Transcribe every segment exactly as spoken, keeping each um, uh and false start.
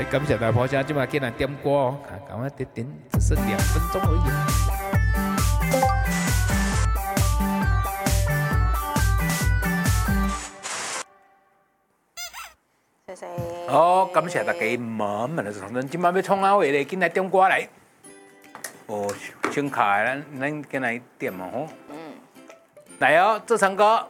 来，感谢大婆姐，今晚给咱点歌哦，赶快点点，只剩两分钟而已。 谢谢。 好，感谢大家慢慢来从咱今晚要创啊话咧，进来点歌来。哦，先卡咱咱进来点嘛吼。嗯。来哦，这首歌。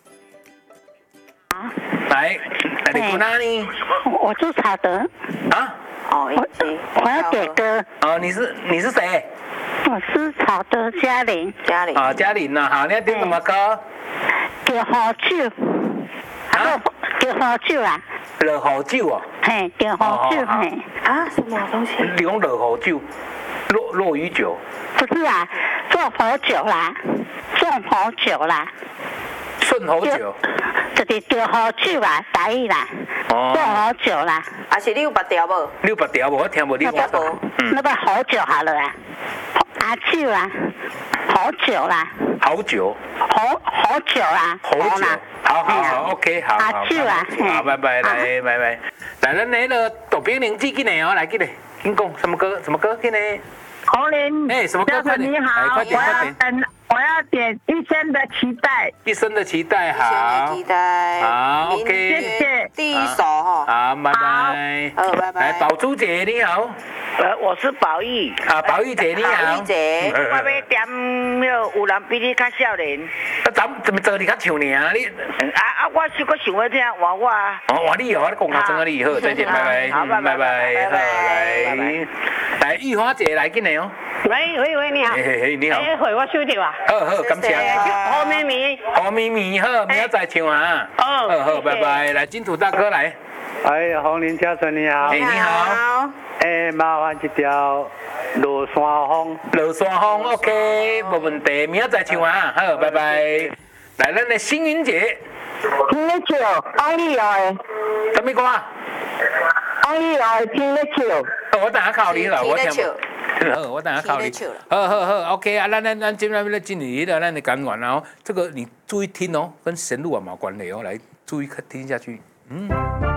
啊。 来，来你住哪里？ 我住草德。 啊？ 哦， 我我要点歌。 哦，你是你是谁？ 我是草德嘉玲。 嘉玲。 啊，嘉玲呐，好，你要点什么歌？ 叫好酒。啊？叫好酒啊。 热好酒啊。 嘿，叫好酒嘿。 啊？什么东西？ 你讲热好酒，落落雨酒。 不是啊，做好酒啦，做好酒啦。 顺好酒。 就是叫好酒啦，台语啦。哦。做好酒啦。 啊，是你有白调无？ 你有白调无？我听无你讲啥。 嗯。那个好酒好了啊。阿酒啦，好酒啦。 好酒。 好好酒啦。 好酒。好好好 ，OK， 好。 阿酒啊。 好，拜拜，来拜拜。来，咱那个杜冰玲记进来哦，来进来，请讲什么歌？什么歌进来？ 红林。 哎，什么歌？快点。 你好， 快点，快点。 等，我要点一生的期待。 一生的期待，好。 一生的期待。 好 ，OK。 谢谢。 第一首哈。 好，拜拜。 好，拜拜。 来，宝珠姐你好。 呃，我是宝玉。 啊，宝玉姐你好。 宝玉姐。 我要点迄有人比你较少年。 啊，怎怎么做你较唱呢？你啊啊，我是个想要听换我啊。 哦，换你哦，你讲下真啊你好，再见，拜拜。 好，拜拜， 拜拜，好来，来玉花姐来进来哦。 喂喂喂，你好。 嘿嘿嘿，你好。 哎，回我收到啊。 好好，感谢。 好咪咪。 好咪咪，好，明仔再唱啊。 哦。 好好，拜拜。来，金土大哥来。 哎，红林家纯你好。 哎，你好。 哎，麻烦一条《落山风》。 落山风 ，OK， 没问题，明仔再唱啊。好，拜拜。来，咱的星云姐。 听得笑，安利哦。 什么歌啊？ 安利哦，听得笑。 我等下考你了，我听。好，我等下考你。好好好 ，OK 啊，咱咱咱今天要进入的咱的单元哦，这个你注意听哦，跟神路啊没关系哦，来注意听下去，嗯。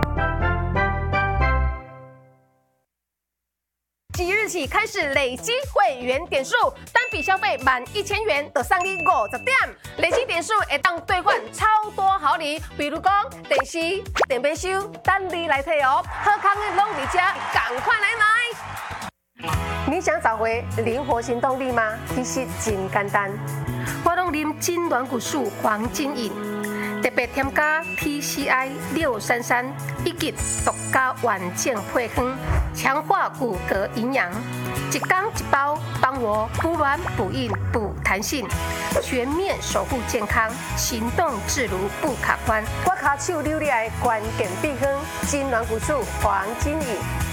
即日起开始累积会员点数，单笔消费满一千元就送你五十点，累积点数会当兑换超多好礼，比如讲电视、电冰箱，等你来摕哦。好康的拢伫这，赶快来买！你想找回灵活行动力吗？其实真简单，我拢啉金软骨素黄金饮。特别添加 T C I 六三三，以及独家完整配方，强化骨骼营养，一缸一包，帮我补软补硬补弹性，全面守护健康，行动自如不卡关。我卡手溜里的关键秘方，金软骨素黄金饮。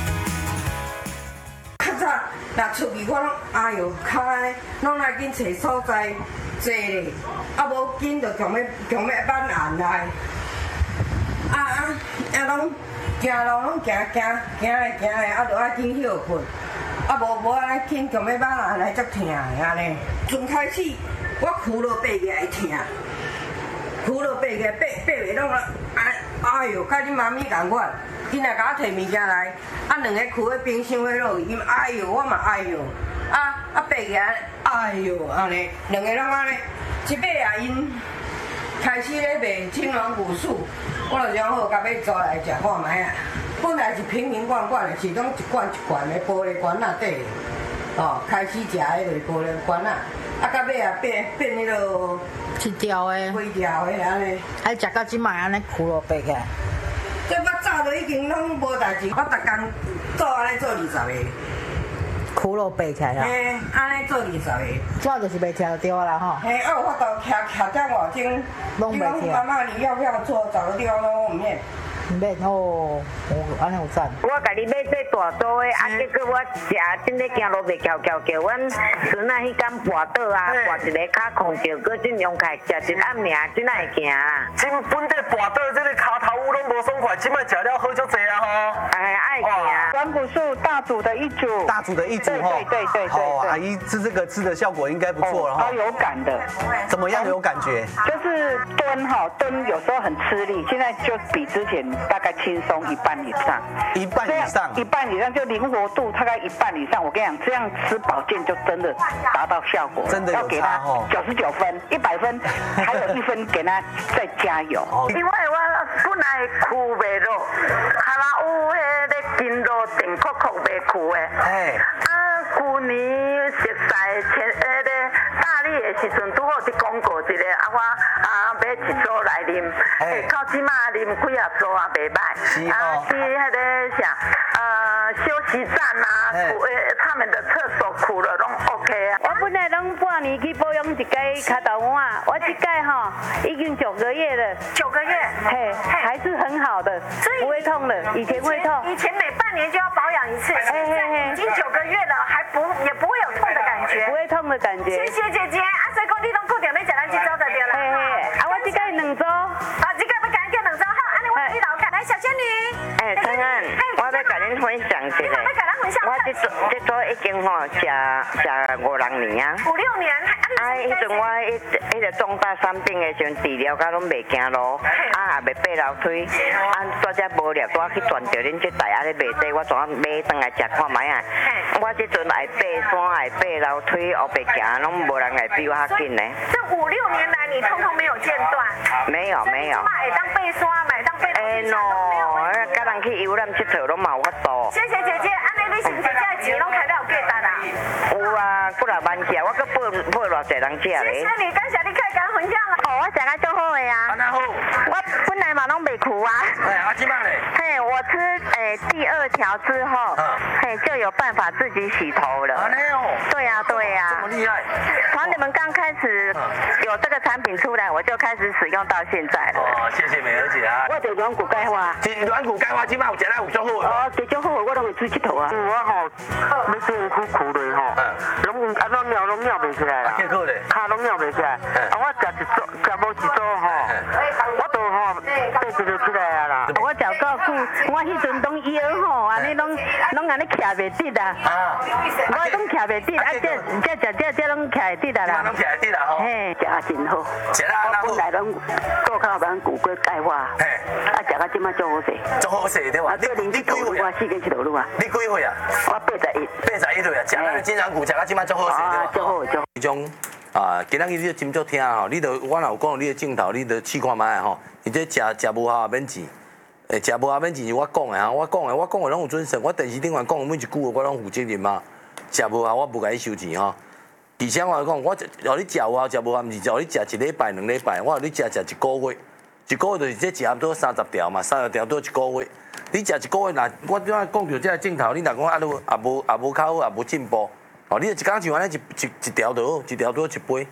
较早若出去，我拢哎哟，脚安尼，拢来紧找所在坐咧，啊无紧就强要强要挽案来，啊啊啊拢行路拢行行行来行来，啊就爱紧休困，啊无无安尼紧强要挽案来足疼的安尼。从开始我扶落爬起来会疼，扶落爬起来爬爬袂拢啊，哎哟，甲恁妈咪共款。囡仔甲我摕物件来，啊，两个跍咧冰箱迄落，伊哎哟，我嘛哎哟，啊啊爬起来，哎哟，安尼，两个拢安尼，一尾啊因开始咧卖金软骨素，我就讲好，甲要抓来食看卖啊。本来是瓶瓶罐罐的，是拢一罐一罐的玻璃罐仔底，哦，开始食迄个玻璃罐仔，啊，到尾啊变变迄落一条的， 规条的安尼， 还食到即摆安尼跍落爬起来。 这我早就已经拢无代志，我逐工做安尼做二十个， 跍落爬起来啦。 嘿，安尼做二十个， 这就是袂跳对啦吼。 嘿，啊有法度徛徛遮外钟， 拢袂跳。 妈妈，你要不要做？找个地方拢唔免。 唔免哦，有安尼有赞。 我甲你买做大桌的，啊，结果我食真咧行路袂翘翘叫阮孙仔迄间跋倒啊，跋一个骹空着，搁真用开食一暗尔，真爱会行啊。 真本地跋倒，这个骹头有拢无爽快，即摆食了好足济啊吼。 哎，爱行。 我软骨素大组的一组， 大组的一组哈。 对对对对。 哦，阿姨吃这个吃的效果应该不错了哈。 超有感的。 怎么样有感觉？ 就是蹲哈蹲有时候很吃力，现在就比之前大概轻松一半以上。 一半以上。 一半以上就灵活度大概一半以上。我跟你讲，这样吃保健就真的达到效果。 真的有差哦。 九十九分，一百分，还有一分给他再加油。 因为我本来躯袂落，卡拉有迄个筋肉定扣扣袂躯的。哎。啊，去年熟悉前迄个大理的时阵，拄好去广告一个，啊我啊买一组来啉，哎，到即马啉几啊组啊袂歹。啊，去迄个啥，呃，休息站啊，躯诶，他们的厕所躯了拢 OK 啊。 我本来拢半年去保养一届卡头碗，我这届哈已经九个月了。 九个月， 嘿，还是很好的，不会痛了。以前会痛， 以前每半年就要保养一次，现在已经九个月了，还不也不会有痛的感觉， 不会痛的感觉。 谢谢姐姐，啊，所以讲你拢固定要食咱这周就对了。 嘿嘿，啊，我这届两周， 啊，这届要赶紧两周，好，安尼我你老看来小仙女。 哎，陈安，我要甲恁分享一个，我这做这做已经吼食食五六年啊。 五六年， 啊，迄阵我迄迄个重大伤病的时阵治疗，甲拢袂行路，啊也袂爬楼梯，啊做只无聊，我去转着恁这台啊咧卖这，我怎啊买转来食看卖啊？我这阵爱爬山，爱爬楼梯，后白行，拢无人会比我较紧呢。 这五六年来，你通通没有间断。 没有没有。 买当爬山，买当爬楼梯。 哎喏，甲人去游览佚佗拢嘛有法度。 谢谢姐姐，安尼你是不是这钱拢开了有价值啊？ 有啊，几若万只，我搁买买偌济人食咧。 谢谢你，感谢你开讲分享啦。 哦，我食甲足好诶啊。安那好？我本来嘛拢袂苦啊。哎，啊，即摆咧？嘿，我吃诶第二条之后，嘿就有办法自己洗头了。安尼哦。对呀对呀。这么厉害。从你们刚开始有这个产品出来，我就开始使用到现在了。哦，谢谢美娥姐啊。我做软骨钙化。是软骨钙化，即摆有食来有足好啊。哦，这足好，我拢会出佚佗啊。我吼，要做苦苦的吼，拢啊拢尿拢尿袂起来啦。结果咧，骹拢尿袂起来。啊，我食一组，食无一组吼，我都吼背就就起来啊啦。我脚够久，我迄阵拢腰吼，安尼拢拢安尼徛袂直啊。啊。我拢徛袂直，啊这这这这这拢徛会直啊啦。拢徛会直啦吼。嘿，食啊真好。食啊安那好。本来拢做靠软骨龟钙化。嘿。啊食啊即摆足好势。足好势对哇。啊，你你几岁啊？我四斤七头路啊。你几岁啊？我八十一。八十一岁啊，食咱金软骨食啊即摆足好势对哇。足好足。这种啊，今仔日你真足听吼，你著我若有讲你的镜头，你著试看卖吼。你这食食无效免钱，诶，食无效免钱是我讲的哈，我讲的我讲的拢有准绳，我电视顶面讲每一句话我拢负责任嘛。食无效我无甲你收钱吼。而且我讲，我互你食有效，食无效毋是互你食一礼拜、两礼拜，我互你食食一个月，一个月就是这食差不多三十条嘛，三十条多一个月。你食一个月，若我怎啊讲到这个镜头，你若讲啊，都也无也无较好，也无进步。哦，你一工像安尼一一一条就好，一条多一杯。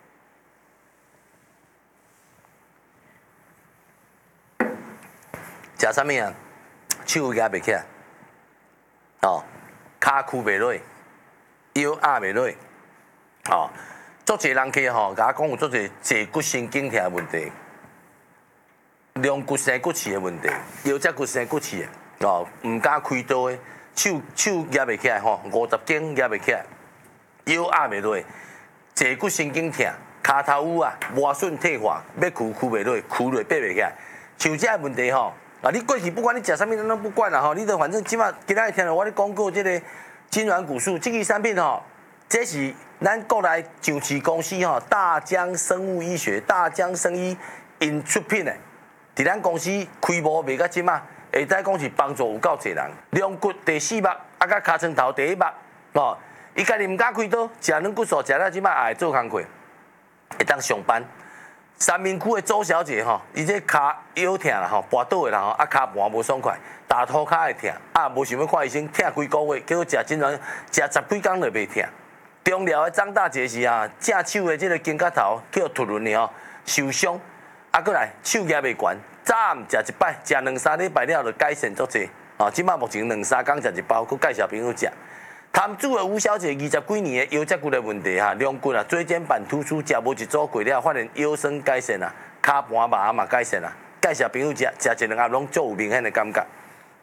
食啥物啊？手举袂起来，哦，骹屈袂落，腰压袂落，哦，足侪人去吼，甲我讲有足侪坐骨神经痛的问题，两骨生骨刺的问题，腰脊骨生骨刺的，哦，毋敢开刀的，手手举袂起来吼，五十斤举袂起来，腰压袂落，坐骨神经痛，骹头有啊，磨损退化，要屈屈袂落，屈落爬袂起来，像这问题吼。啊！你过去不管你食啥物，咱拢不管啦吼。你都反正即马今仔日听到我咧讲过即个金软骨素这个产品吼，这是咱国内上市公司吼大江生物医学、大江生医因出品的，伫咱公司规模卖到即马，会使讲是帮助有够侪人。两骨第四目，啊甲尻川头第一目，哦，伊家己毋敢开刀，食软骨素食了即马也会做工课，会当上班。三明区的周小姐吼，伊这骹腰疼啦吼，跋倒的啦吼，啊骹盘无爽快，大涂骹会疼，啊无想要看医生，疼几个月，结果食真软，食十几工就袂疼。中寮的张大姐是啊，正手的这个肩胛头叫突轮的吼，受伤，啊过来手举袂悬，早暗食一摆，食两三礼拜了就改善足济。哦，即摆目前两三工食一包，佮介绍朋友食。潭子的吴小姐，二十几年的腰脊骨的问题哈，两骨啊椎间盘突出，食无一组过了，发现腰酸改善啊，骹盘麻嘛改善啊，介绍朋友食，食一两盒拢足有明显的感觉。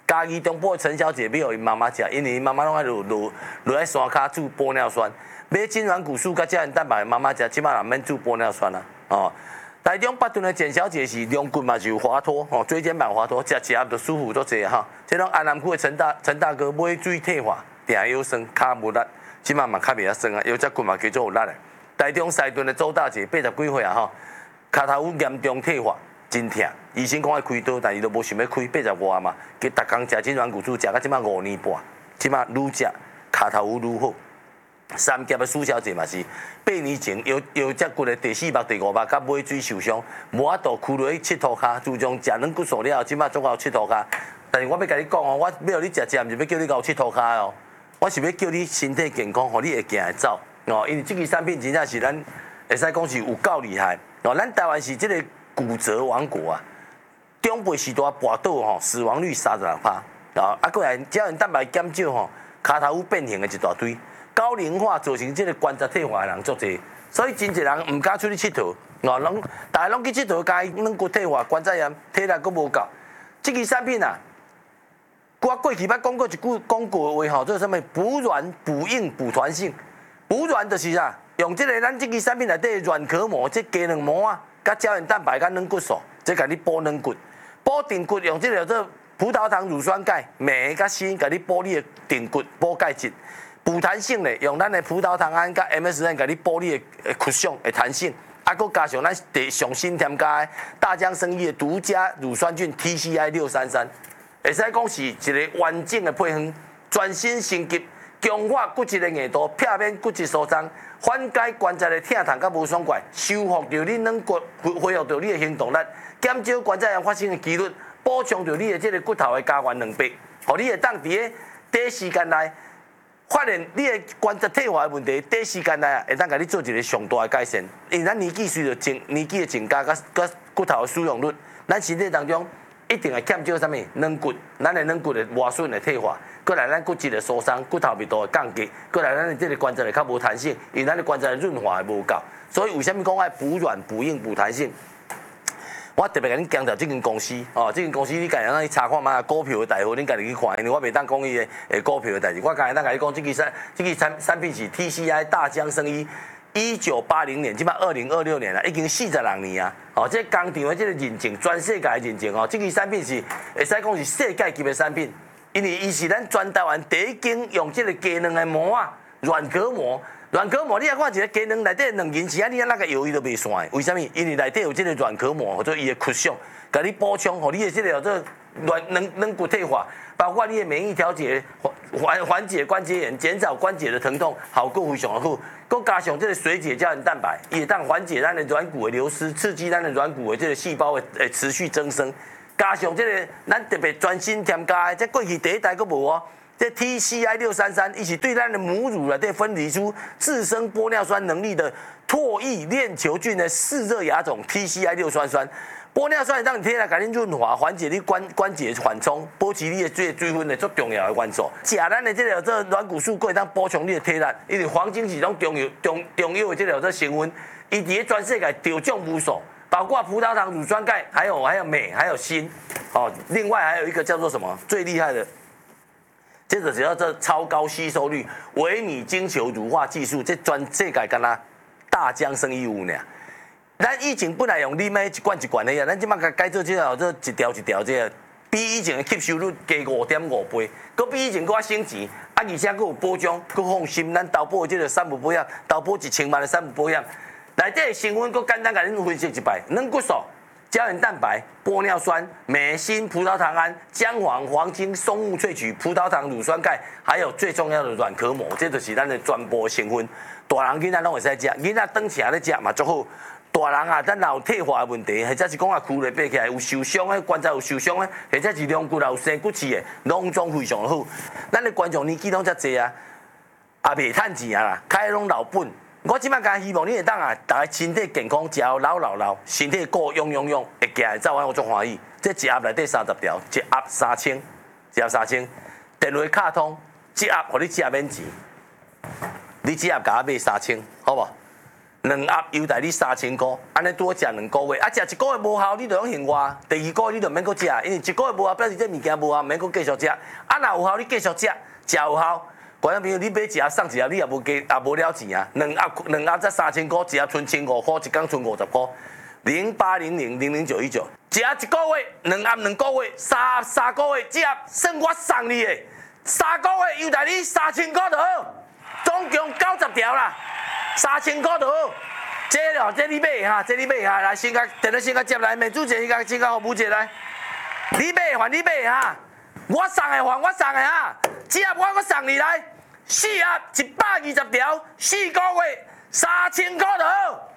嘉义中部的陈小姐要因妈妈食，因为因妈妈拢爱落落落在山骹煮玻尿酸，买金软骨素甲胶原蛋白，妈妈食即摆也免煮玻尿酸啦。哦，台中北屯的简小姐是龙骨嘛，就有滑脱，吼椎间盘滑脱，食食下就舒服足济哈。即种安南区的陈大陈大哥买水退化，定腰酸，骹无力，即摆嘛较袂晓酸啊，腰脊骨嘛叫做有力的。台中西屯的周大姐八十几岁啊，吼，骹头有严重退化。真疼，医生讲要开刀，但伊都无想要开，八十外嘛，佮逐工食金软骨素，食到即摆五年半，即摆愈食骹头愈好。三甲的苏小姐嘛是八年前腰腰脊骨的第四目、第五目，甲尾椎受伤，无法度跍落去佚佗骹，自从食软骨素了后，即摆总有佚佗骹。但是我要甲你讲哦，我要你食食，毋是要叫你搞佚佗骹哦，我是要叫你身体健康，互你会行会走哦。因为即个产品真正是咱会使讲是有够厉害哦。咱台湾是即个。骨折王国啊，中辈时代跋倒吼，死亡率三十六趴啊，啊，过来胶原蛋白减少吼，骹头有变形的一大堆，高龄化造成这个关节退化的人足济，所以真侪人唔敢出去佚佗，哦，拢大家拢去佚佗，加软骨退化、关节炎、体力佫无够。这个产品啊，我过去捌讲过一句讲过的话吼，做什么补软、补硬、补弹性。补软就是啥，用这个咱这个产品内底软壳膜，这鸡卵膜啊。甲胶原蛋白、甲软骨素，即甲你补软骨，补髌骨用即个做葡萄糖乳酸钙、镁甲锌，甲你补你的髌骨、补钙质。补弹性咧，用咱的葡萄糖胺甲 M S N， 甲你补你的骨相的弹性。啊，佮加上咱第上新添加的大江生医的独家乳酸菌 T C I 六三三，会使讲是一个完整的配方，全身升级。强化骨质的硬度，避免骨质疏张，缓解关节的疼痛甲无爽快，修复着你软骨，恢复着你的行动力，减少关节炎发生的几率，补充着你的这个骨头的加原两倍，互你会当伫个短时间内发现你的关节退化的问题，短时间内啊会当甲你做一个上大的改善。因为咱年纪随着增年纪的增加，甲甲骨头的使用率，咱身体当中一定会欠少啥物软骨，咱的软骨的磨损的退化。过来，咱骨质的疏松，骨头密度的降低；过来，咱的这个关节会较无弹性，因为咱的关节的润滑会无够。所以为什么讲爱补软、补硬、补弹性？我特别甲你强调这间公司哦，这间公司你家己让去查看嘛，股票的大户，你家己去看，因为我袂当讲伊的诶股票的代志。我家己当甲你讲，这个产这个产产品是 T C I 大江生医，一九八零年，即摆二零二六年啦，已经四十六年啊！哦，这工厂的这个认证，全世界的认证哦，这个产品是会使讲是世界级的产品。因为伊是咱全台湾第一间用这个鸡卵的膜啊，软壳膜，软壳膜你来看一个鸡卵内底两银匙啊，你啊那个油伊都袂散。为什么？因为内底有这个软壳膜，或者伊的骨相，甲你补充，互你的这个这软软软骨退化，包括你的免疫调节，缓缓解关节炎，减少关节的疼痛，效果非常的好。佮加上这个水解胶原蛋白，也当缓解咱的软骨的流失，刺激咱的软骨的这个细胞的诶持续增生。加上这个，咱特别专心添加的，这过去第一代佫无哦。这 T C I 六三三，伊是对咱的母乳内底分离出自生玻尿酸能力的唾液链球菌的嗜热亚种 T C I 六三三。玻尿酸让你体内甲你润滑，缓解你关关节缓冲，保持你的这个水分的最重要的元素。食咱的这个这软骨素，可以当补充你的体力，因为黄金是种重要重重要的这个这成分，伊伫个全世界调种无数。包括葡萄糖、乳酸钙，还有还有镁，还有锌，哦，另外还有一个叫做什么最厉害的，这个只要这超高吸收率微米晶球乳化技术，这全世界敢若大江生医有呢。咱以前本来用你买一罐一罐的呀，咱即马甲改做这个这一条一条这个，比以前的吸收率加五点五倍，佮比以前佮省钱，啊而且佮有保障，佮放心，咱投保的这个三不保险，投保一千万的三不保险。内底成分佫简单，甲恁分析一摆：软骨素、胶原蛋白、玻尿酸、镁、锌、葡萄糖胺、姜黄、黄金、松木萃取、葡萄糖、乳酸钙，还有最重要的软壳膜，这就是咱的全部成分。大人囡仔拢会使食，囡仔长起来咧食嘛足好。大人啊，咱若有退化的问题，或者是讲啊，躯咧爬起来有受伤的关节有受伤的，或者是两骨也有生骨刺的，拢总非常好。咱的观众年纪拢遮济啊，也袂趁钱啊啦，开拢老本。我即摆讲希望你会当啊，大家身体健康，食老老老，身体够用用用，会行会走，我足欢喜。这一盒内底三十条，一盒三千，一盒三千，电话卡通，一盒互你食免钱，你一盒甲我买三千，好无？ 两盒优待你三千块，安尼多食两个月，啊食一个月无效，你就用另外，第二个月你就免搁食，因为一个月无效表示这物件无效，免搁继续食。啊，若有效你继续食，食有效。观众朋友，你买一盒送一盒，你也无加，也无了钱啊。两盒两盒才三千块，一盒剩千五块，一工剩五十块。零八零零零零九一九，一盒一个月，两盒两个月，三盒三个月，这盒算我送你的，三个月优待你三千块就好，总共九十条啦，三千块就好。这咯，这你买哈，这你买哈，来先甲电话先甲接来，美主姐先甲先甲服务姐来，你买还你买哈，我送的还我送的哈，这盒我我送你来，四盒一百二十条，四个月三千块就好。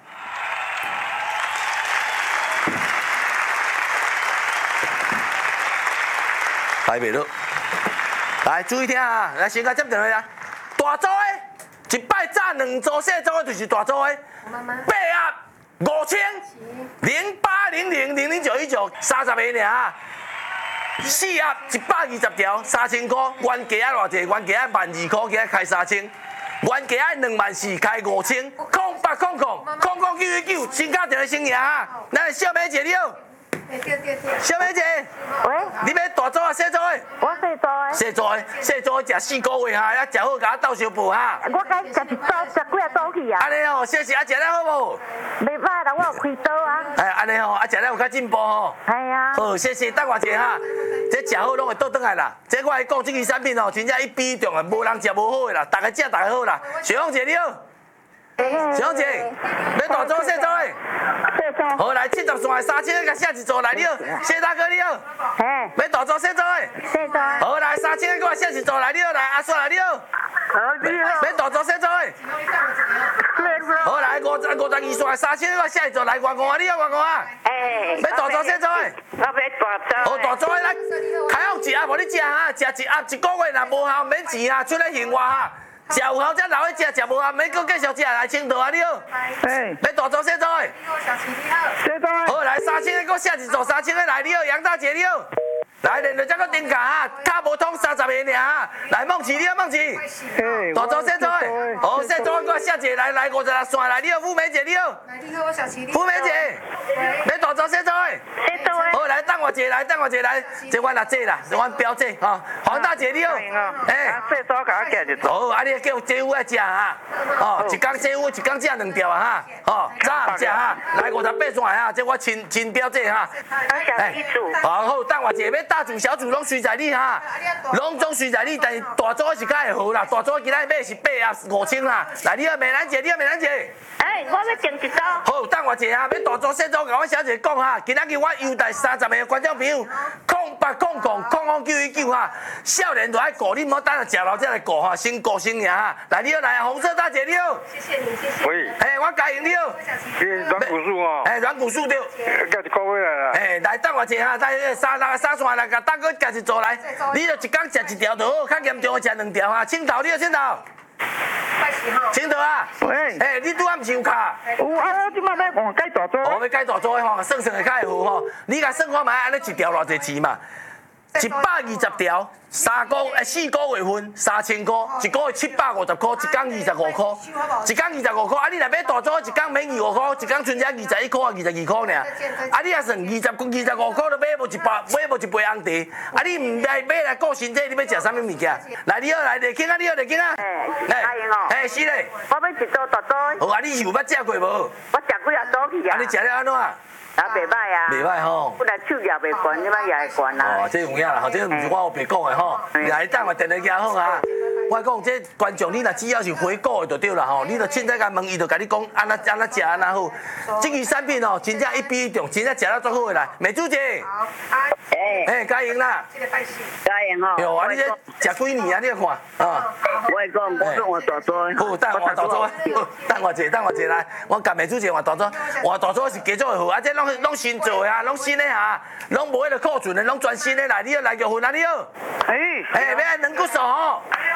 排袂落，来注意听啊！来先甲接电话啊！大组的，一摆炸两组，小组的就是大组的。八盒五千，零八零零零零九一九，三十个尔。四盒一百二十条，三千块。原价啊偌济？原价啊万二块，今仔开三千。原价啊两万四，开五千。空八空空空空九一九，先甲电话先赢啊！来，小美姐你好。小美姐， 喂， 你要大组啊，小组的？ 我小组的。 小组的，小组的食四个月哈，要食好，甲我斗相补哈。 我该食一组，食几啊组去啊？ 安尼吼，谢谢啊，食了好无？ 袂歹啦，我有开刀啊。 哎，安尼吼，啊食了有较进步吼。 系啊。 好，谢谢，等我一下哈。这食好拢会倒转来啦。这我来讲，这个产品吼，真正一比一中啊，无人食无好的啦，大家食大家好啦。小凤姐你好。小凤姐，要大组小组的？ 小组。 好，来七十线的三千个下一组来你好，谢大哥你好。 嘿。 要大组小组的？ 小组。 好，来三千个下一组来你好，来阿叔来你好。 好，你好。 要大组小组的？好，来五十五十二线三千个下一组来外公啊，你好外公啊。 哎。 要大组小组的？ 我要大组。 好，大组的来，开放一盒无你食哈，食一盒一个月若无效免钱哈，出来现活哈。食有效才留去食，食无效免搁继续食。来，青桃啊，你好。哎。要大组小组的？小组。好，来三千个搁下一组，三千个来你好，杨大姐你好。来，连着这个定价哈，卡无通三十个尔哈。来，梦琪你好，梦琪。大组小组的。好，小组搁下一个来来五十六线来你好，富美姐你好。 你好，我小琪。 富美姐。要大组小组的？ 小组的。 好，来等我一下，来等我一下来，这阮阿姐啦，这阮表姐哈，黄大姐你好。哎。 小组甲我寄一组。 好，啊你叫姐夫来食哈，哦，一工姐夫一工食两条啊哈，哦，早食哈，来五十八线哈，这我亲亲表姐哈。 哎。 好好，等我一下要大组小组拢随在你哈，拢总随在你，但是大组是较会好啦，大组今仔买是八啊五千啦。来，你好，美兰姐，你好，美兰姐。 哎，我要订一组。 好，等我一下，要大组小组，甲我小姐讲哈，今仔日我优待三十个观众朋友，空八空空空空九一九哈，少年就爱顾，你唔好等下食老再来顾哈，先顾先赢哈。来，你好，来，红色大姐你好。 谢谢你，谢谢。 喂。 哎，我嘉莹你好。 软骨素哦。 哎，软骨素对。 加一个月啦。 哎，来等我一下哈，等三三三线来，甲大哥加一组来，你就一工食一条就好，较严重的食两条哈。青桃你好，青桃。青桃啊。喂。哎，你拄仔毋是有卡？ 有啊，我即摆要换改大组。 哦，要改大组的吼，算算会较会好吼。你甲算看卖，安尼一条偌济钱嘛？一百二十条，三个诶四个月份，三千块，一个月七百五十块，一工二十五块，一工二十五块。啊，你若买大组，一工免二十五块，一工剩只二十一块啊，二十二块尔。啊，你若算二十二十五块，都买无一包，买无一杯红茶。啊，你唔来买来顾身体，你要食啥物物件？来，你好，来，丽卿啊，你好，丽卿啊。 哎，阿英哦。 哎，是嘞。 我要一组大组。 好啊，你是有捌食过无？ 我食几啊组去啊。 啊，你食了安怎？ 啊，袂歹啊， 袂歹吼。 本来手也袂悬，即摆也会悬啦。 哦，这有影啦，吼，这毋是我后白讲的吼。来，等我电话加好啊。我讲这观众，你若只要是回购的就对啦吼，你就凊彩甲问伊，就甲你讲安那安那食安那好。这个产品哦，真正一比一中，真正食了足好的啦。美珠姐。好。哎。哎，嘉莹啦。 嘉莹吼。 哟，啊，你这食几年啊？你看啊。 我会讲，我说我大组。 好，等我大组，等我一下，等我一下来，我甲美珠姐换大组，换大组是加做好，啊，这拢拢新做的啊，拢新的哈，拢无迄个库存的，拢全新的来，你好来玉芬啊，你好。哎。哎，要两骨素吼。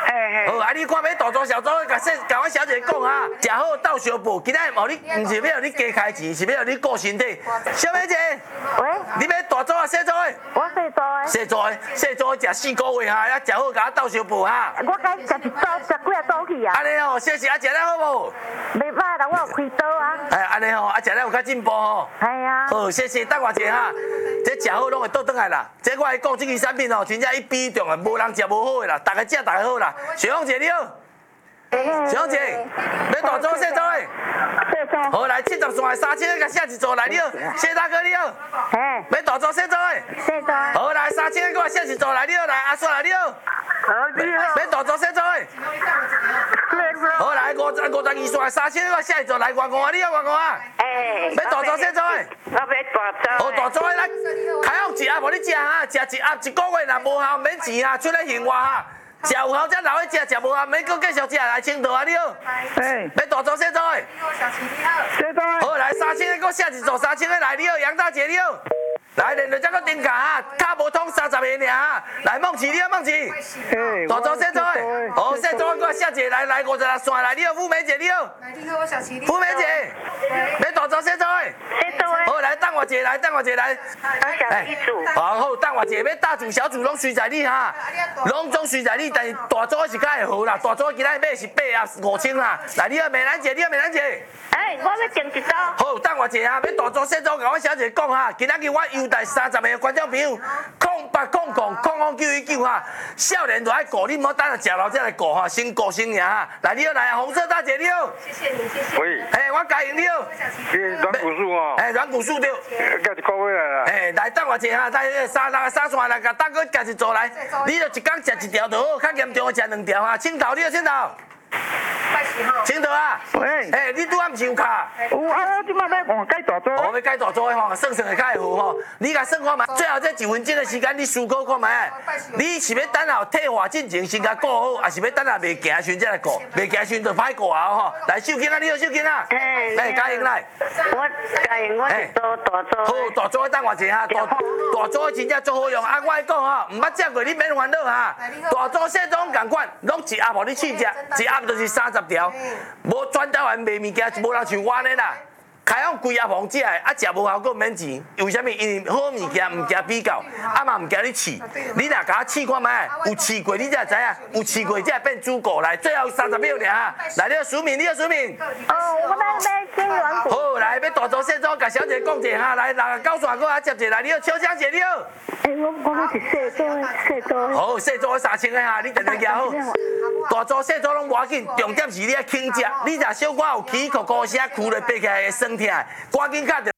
嘿嘿。 好，啊，你看要大组小组，甲说甲我小姐讲哈，食好到小补，今仔无你，唔是要你加开钱，是要你顾身体。小美姐， 喂， 你要大组啊，小组的？ 我细组的。 细组的，细组的食四个月哈，要食好甲我到小补哈。 我该食一组，食几啊组去啊？ 安尼吼，谢谢啊，食了好无？ 袂歹啦，我有开刀啊。 哎，安尼吼，啊，食了有较进步吼。 系啊。 好，谢谢，等我一下哈。这食好拢会倒转来啦。这我来讲，这个产品吼，真正一比中啊，无人食无好的啦，大家食大家好啦。小凤姐你好，小凤姐，要大组小组的？ 小组。 好，来七十线的三千个下一组来你好，谢大哥你好。 嘿。 要大组小组的？ 小组。 好，来三千个下一组来你好，来阿叔来你好。 好，你好。 要大组小组的？好，来五十五十二线三千个下一组来外公啊，你好外公啊。 哎。 要大组小组的？ 我要大组。 好，大组的来，开好一盒无你食哈，食一盒一个月若无效免钱哈，出来现活哈。食有效才留去食，食无效免搁继续食。来青桃啊，你好。哎。要大组小组的？小组。好，来三千个搁下一组三千个来你好，杨大姐你好。来，连着这个顶价哈，卡无通三十个尔哈。来，梦琪你好，梦琪。大组小组的。好，小组搁下一个来来五十六线来你好，富美姐你好。 来，你好，我小琪。 富美姐。要大组小组的？ 小组的。 好，来等我一下，来等我一下来。 小一组。 好好，等我一下，要大组小组拢随在你哈，拢总随在你，但是大组是较会好啦，大组今仔买是八啊五千啦。来，你好，美兰姐，你好，美兰姐。 哎，我要订一组。 好，等我一下，要大组小组，甲我小姐讲哈，今仔日我优待三十个观众朋友，空八空空空空九一九哈，少年就爱顾，你唔好等下食老才来顾哈，先顾先赢哈。来，你好，来红色大姐你好。 谢谢你，谢谢。 喂。 哎，我嘉莹你好。 软骨素哦。 哎，软骨素对。 加一个月啦。 哎，来等我一下哈，来三六三线来，甲大哥家一组来，你就一工食一条就好，较严重的食两条哈。青桃你好，青桃。青桃啊，喂，哎，你拄仔毋是有卡？ 有啊，我即摆要换改大组。 哦，要改大组的吼，算算会较会好吼。你甲算看觅，最后这一分钟的时间，你思考看觅。你是要等下退化进前先甲顾好，还是要等下袂行时才来顾？袂行时就歹顾啊吼。来，秀琴啊，你好，秀琴啊。哎，哎，嘉莹来。 我嘉莹，我是做大组。 好，大组的等我一下，大大组的真正足好用。啊，我来讲吼，毋捌食过，你免烦恼哈。大组小组共款，拢一盒互你试食，一盒就是三十条。无全台湾卖物件，无人像我安尼啦。开放规盒房食的，啊食无效果免钱。为虾米？因为好物件毋惊比较，啊嘛毋惊你试。你若甲我试看卖，有试过你才知影，有试过才会变主顾来。最后三十秒尔，来你好，苏敏，你好，苏敏。 哦，我来买金软骨。 好，来要大组小组，甲小姐讲者哈，来六十九线搁来接者来，你好，秋香姐你好。 哎，我我那是细组的，细组。 好，细组三千个哈，你定定行好。大组小组拢无要紧，重点是你要轻食，你若小可有起咳咳声，哭咧爬起来会酸痛，赶紧卡着。